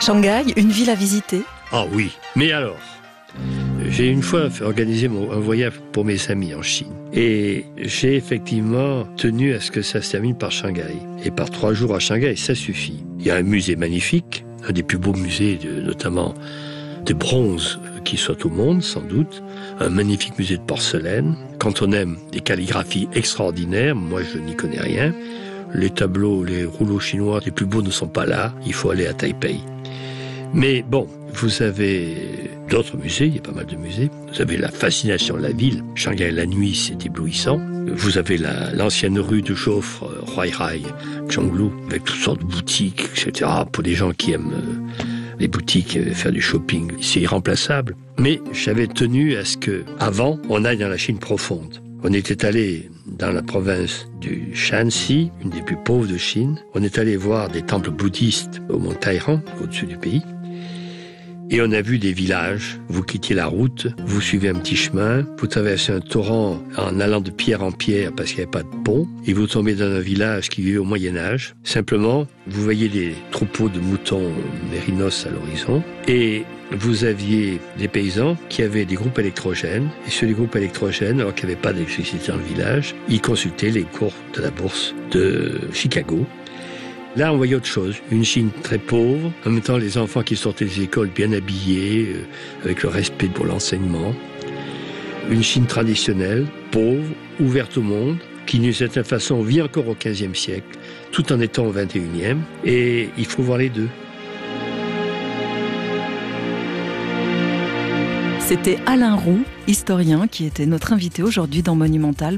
Shanghai, une ville à visiter? Ah oui, mais alors, j'ai une fois organisé un voyage pour mes amis en Chine. Et j'ai effectivement tenu à ce que ça se termine par Shanghai. Et par 3 jours à Shanghai, ça suffit. Il y a un musée magnifique, un des plus beaux musées, notamment de bronze qui soit au monde, sans doute. Un magnifique musée de porcelaine. Quand on aime des calligraphies extraordinaires, moi je n'y connais rien. Les tableaux, les rouleaux chinois les plus beaux ne sont pas là. Il faut aller à Taipei. Mais bon, vous avez d'autres musées, il y a pas mal de musées. Vous avez la fascination de la ville. Shanghai, la nuit, c'est éblouissant. Vous avez l'ancienne rue de Joffre, Huaihai, Zhonglu, avec toutes sortes de boutiques, etc. Pour des gens qui aiment les boutiques, faire du shopping, c'est irremplaçable. Mais j'avais tenu à ce que, avant, on aille dans la Chine profonde. On était allé dans la province du Shanxi, une des plus pauvres de Chine. On est allé voir des temples bouddhistes au mont Taïran, au-dessus du pays. Et on a vu des villages. Vous quittez la route, vous suivez un petit chemin, vous traversez un torrent en allant de pierre en pierre parce qu'il n'y avait pas de pont, et vous tombez dans un village qui vivait au Moyen-Âge. Simplement, vous voyez des troupeaux de moutons mérinos à l'horizon, et vous aviez des paysans qui avaient des groupes électrogènes, et sur les groupes électrogènes, alors qu'il n'y avait pas d'électricité dans le village, ils consultaient les cours de la bourse de Chicago. Là, on voyait autre chose. Une Chine très pauvre. En même temps, les enfants qui sortaient des écoles bien habillés, avec le respect pour l'enseignement. Une Chine traditionnelle, pauvre, ouverte au monde, qui d'une certaine façon vit encore au XVe siècle, tout en étant au XXIe. Et il faut voir les deux. C'était Alain Roux, historien, qui était notre invité aujourd'hui dans Monumental.